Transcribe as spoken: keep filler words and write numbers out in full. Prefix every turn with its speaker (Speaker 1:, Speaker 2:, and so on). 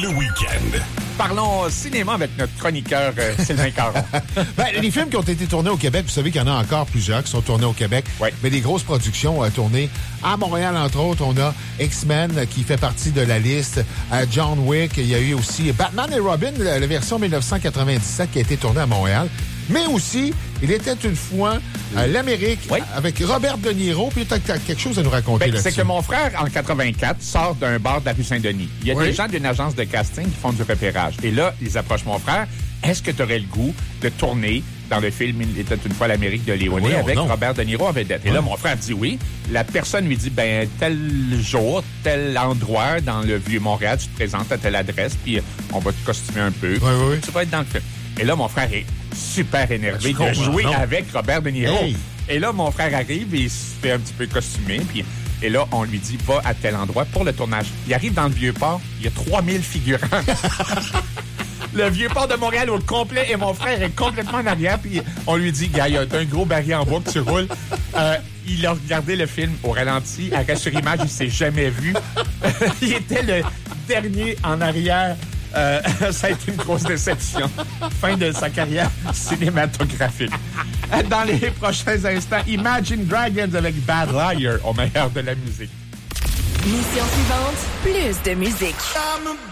Speaker 1: le week-end.
Speaker 2: Parlons cinéma avec notre chroniqueur euh, Sylvain Caron.
Speaker 3: Ben, les films qui ont été tournés au Québec, vous savez qu'il y en a encore plusieurs qui sont tournés au Québec,
Speaker 2: ouais.
Speaker 3: mais des grosses productions à tourner. À Montréal, entre autres, on a X-Men qui fait partie de la liste, euh, John Wick, il y a eu aussi Batman et Robin, la, la version dix-neuf cent quatre-vingt-dix-sept qui a été tournée à Montréal. Mais aussi, il était une fois euh, l'Amérique
Speaker 2: oui.
Speaker 3: avec Robert De Niro. Puis tu as quelque chose à nous raconter
Speaker 2: ben,
Speaker 3: là-dessus.
Speaker 2: C'est que mon frère, en quatre-vingt-quatre, sort d'un bar de la rue Saint-Denis. Il y a
Speaker 3: oui.
Speaker 2: des gens d'une agence de casting qui font du repérage. Et là, ils approchent mon frère. Est-ce que tu aurais le goût de tourner dans le film « Il était une fois l'Amérique » de Léoné oui, avec non. Robert De Niro en vedette? Et ouais. là, mon frère dit oui. La personne lui dit, ben tel jour, tel endroit dans le Vieux-Montréal, tu te présentes à telle adresse, puis on va te costumer un peu.
Speaker 3: Oui, oui.
Speaker 2: Tu vas être dans le film. Et là, mon frère est super énervé
Speaker 3: ben,
Speaker 2: de jouer
Speaker 3: non.
Speaker 2: avec Robert De Niro.
Speaker 3: Hey.
Speaker 2: Et là, mon frère arrive et il se fait un petit peu costumer. Puis, et là, on lui dit, va à tel endroit pour le tournage. Il arrive dans le Vieux-Port, il y a trois mille figurants. Le Vieux-Port de Montréal au complet et mon frère est complètement en arrière. Puis on lui dit, gars, il y a un gros baril en bois que tu roules. Euh, il a regardé le film au ralenti, à sur image, il s'est jamais vu. Il était le dernier en arrière. Euh, ça a été une grosse déception. Fin de sa carrière cinématographique. Dans les prochains instants, Imagine Dragons avec Bad Liar au meilleur de la musique.
Speaker 4: Mission suivante, plus de musique.